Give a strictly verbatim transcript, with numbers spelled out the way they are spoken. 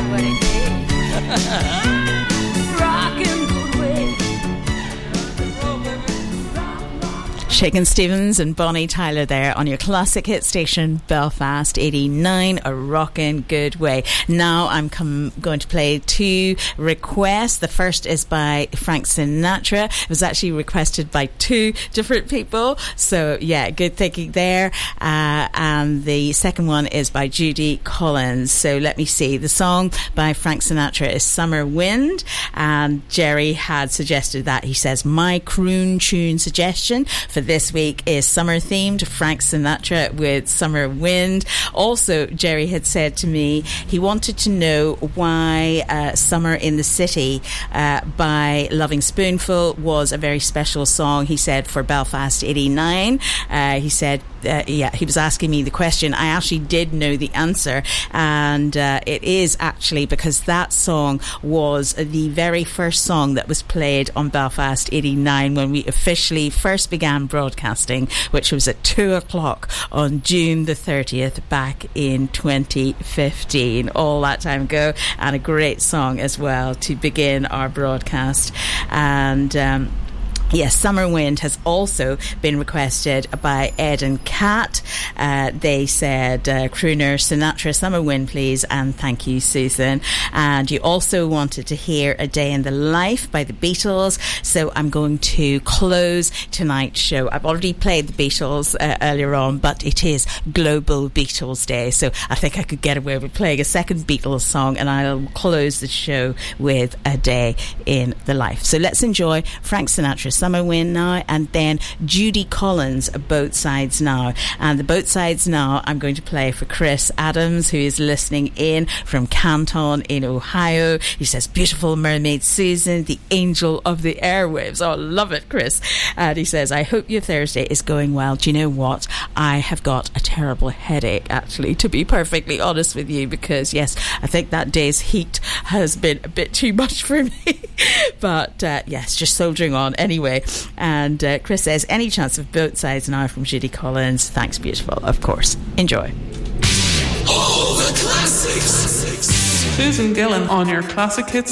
what it did. Rockin' good way. Shakin' Stevens and Bonnie Tyler there on your classic hit station Belfast eighty-nine, a rockin' good way. Now I'm com- going to play two requests. The first is by Frank Sinatra. It was actually requested by two different people, so yeah, good thinking there. Uh, and the second one is by Judy Collins. So let me see. The song by Frank Sinatra is Summer Wind, and Jerry had suggested that. He says, my croon tune suggestion for this week is summer themed, Frank Sinatra with Summer Wind. Also, Jerry had said to me he wanted to know why uh, Summer in the City uh, by Loving Spoonful was a very special song, he said, for Belfast eighty-nine. Uh, he said, uh, yeah, he was asking me the question. I actually did know the answer, and uh, it is actually because that song was the very first song that was played on Belfast eighty-nine when we officially first began broadcasting, which was at two o'clock on June the thirtieth back in twenty fifteen, all that time ago, and a great song as well to begin our broadcast. And um yes, Summer Wind has also been requested by Ed and Kat. Uh, they said, uh, crooner Sinatra, Summer Wind, please, and thank you, Susan. And you also wanted to hear A Day in the Life by the Beatles, so I'm going to close tonight's show. I've already played the Beatles uh, earlier on, but it is Global Beatles Day, so I think I could get away with playing a second Beatles song, and I'll close the show with A Day in the Life. So let's enjoy Frank Sinatra, Summer Wind now, and then Judy Collins, Both Sides Now. And the Both Sides Now I'm going to play for Chris Adams, who is listening in from Canton in Ohio. He says, beautiful mermaid Susan, the angel of the airwaves. Oh, love it, Chris. And he says, I hope your Thursday is going well. Do you know what? I have got a terrible headache, actually, to be perfectly honest with you, because yes, I think that day's heat has been a bit too much for me. But uh, yes, just soldiering on anyway. And uh, Chris says, any chance of Both Sides Now from Judy Collins? Thanks, beautiful. Of course. Enjoy. All the classics. Susan Gillan on your classic hits